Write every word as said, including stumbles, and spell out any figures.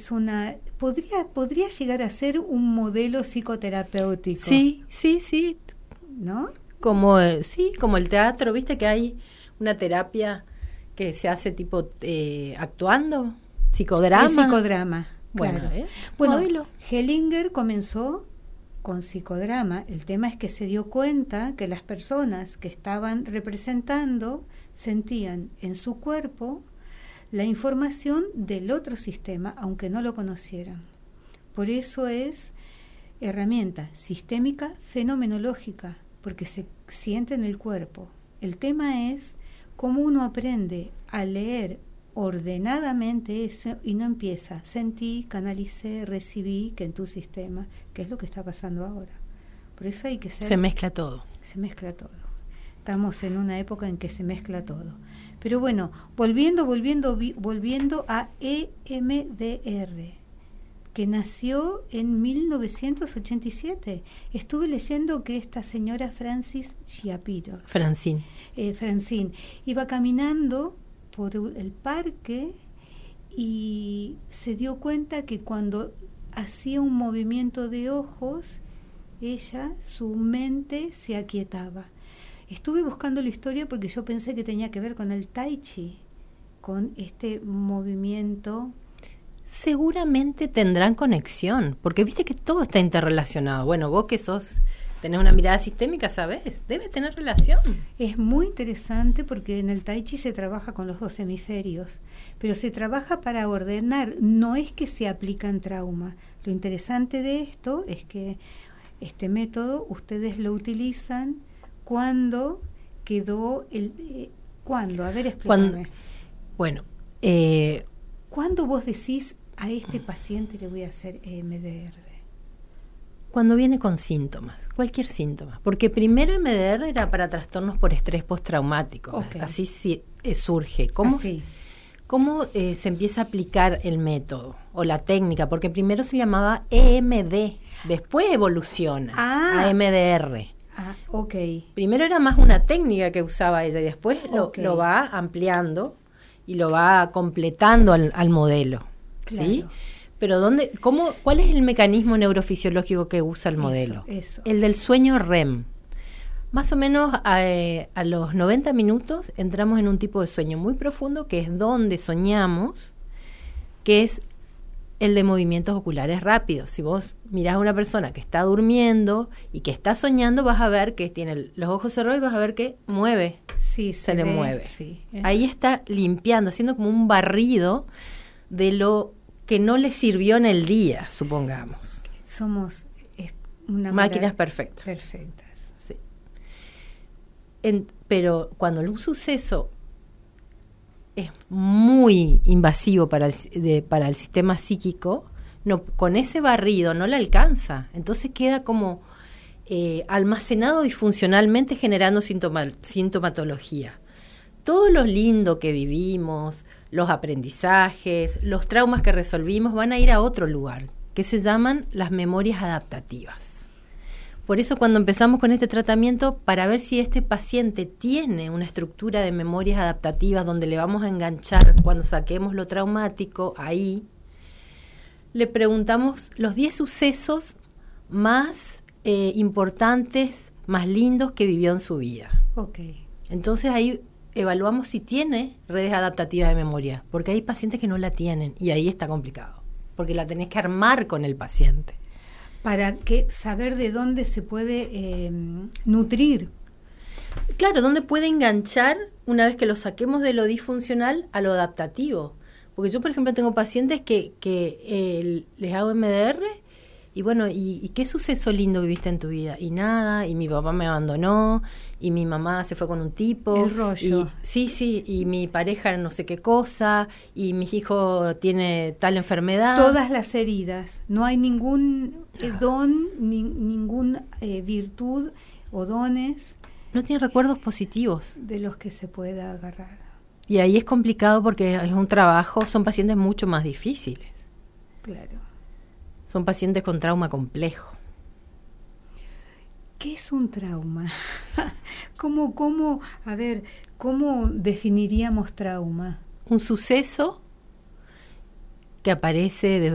es una podría podría llegar a ser un modelo psicoterapéutico. Sí, sí, sí. ¿No? Como eh, sí, como el teatro, ¿viste que hay una terapia que se hace tipo eh, actuando? Psicodrama. El psicodrama. Bueno, claro. ¿eh? Bueno, Modelo. Hellinger comenzó con psicodrama. El tema es que se dio cuenta que las personas que estaban representando sentían en su cuerpo la información del otro sistema, aunque no lo conocieran. Por eso es herramienta sistémica fenomenológica, porque se siente en el cuerpo. El tema es cómo uno aprende a leer ordenadamente eso y no empieza, sentí, canalicé, recibí, que en tu sistema, que es lo que está pasando ahora. Por eso hay que ser... Se mezcla todo. Se mezcla todo. Estamos en una época en que se mezcla todo. Pero bueno, volviendo, volviendo, volviendo a E M D R, que nació en mil novecientos ochenta y siete. Estuve leyendo que esta señora Francis Shapiro, Francine, eh, Francine, iba caminando por el parque y se dio cuenta que cuando hacía un movimiento de ojos, ella, su mente se aquietaba. Estuve buscando la historia porque yo pensé que tenía que ver con el tai chi, con este movimiento. Seguramente tendrán conexión, porque viste que todo está interrelacionado. Bueno, vos que sos, tenés una mirada sistémica, ¿sabés? Debe tener relación. Es muy interesante porque en el tai chi se trabaja con los dos hemisferios, pero se trabaja para ordenar, no es que se aplica en trauma. Lo interesante de esto es que este método ustedes lo utilizan cuando quedó el... Eh, ¿Cuándo? A ver, explícame. Cuando, bueno, eh... ¿Cuándo vos decís a este paciente le voy a hacer E M D R? Cuando viene con síntomas, cualquier síntoma. Porque primero E M D R era para trastornos por estrés postraumático. Okay. Así sí, eh, surge. ¿Cómo, Así. ¿cómo eh, se empieza a aplicar el método o la técnica? Porque primero se llamaba E M D, después evoluciona ah. a E M D R. Ah, ok. Primero era más una técnica que usaba ella y después okay. lo, lo va ampliando y lo va completando al, al modelo, claro. ¿sí? Pero dónde, cómo, ¿cuál es el mecanismo neurofisiológico que usa el modelo? Eso, eso. El del sueño R E M. Más o menos a, a los noventa minutos entramos en un tipo de sueño muy profundo que es donde soñamos, que es el de movimientos oculares rápidos. Si vos mirás a una persona que está durmiendo y que está soñando, vas a ver que tiene los ojos cerrados y vas a ver que mueve. Sí, se, se le ve, mueve. Sí. Ahí está limpiando, haciendo como un barrido de lo que no le sirvió en el día, supongamos. Somos una máquinas perfectas. Perfectas. Sí. En, pero cuando un suceso es muy invasivo para el, de, para el sistema psíquico, no, con ese barrido no le alcanza. Entonces queda como eh, almacenado disfuncionalmente, generando sintoma, sintomatología. Todo lo lindo que vivimos, los aprendizajes, los traumas que resolvimos van a ir a otro lugar, que se llaman las memorias adaptativas. Por eso cuando empezamos con este tratamiento, para ver si este paciente tiene una estructura de memorias adaptativas donde le vamos a enganchar cuando saquemos lo traumático, ahí le preguntamos los diez sucesos más eh, importantes, más lindos que vivió en su vida. Okay. Entonces ahí evaluamos si tiene redes adaptativas de memoria, porque hay pacientes que no la tienen y ahí está complicado, porque la tenés que armar con el paciente. Para que saber de dónde se puede eh, nutrir. Claro, dónde puede enganchar una vez que lo saquemos de lo disfuncional a lo adaptativo. Porque yo, por ejemplo, tengo pacientes que, que eh, les hago M D R y bueno, ¿y, ¿y qué suceso lindo viviste en tu vida? Y nada, y mi papá me abandonó, y mi mamá se fue con un tipo. El rollo. Y, sí, sí, y mi pareja no sé qué cosa, y mi hijo tiene tal enfermedad. Todas las heridas. No hay ningún eh, don, ni, ningún eh, virtud o dones. No tiene recuerdos positivos. De los que se pueda agarrar. Y ahí es complicado porque es un trabajo, son pacientes mucho más difíciles. Claro. Son pacientes con trauma complejo. ¿Qué es un trauma? ¿Cómo, cómo, a ver, cómo definiríamos trauma? Un suceso que aparece de